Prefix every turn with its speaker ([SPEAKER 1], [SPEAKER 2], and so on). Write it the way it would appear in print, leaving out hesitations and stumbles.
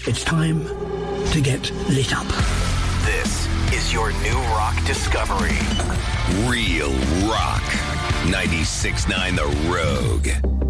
[SPEAKER 1] It's time to get lit up.
[SPEAKER 2] This is your new rock discovery.
[SPEAKER 3] Real rock. 96.9 The Rogue.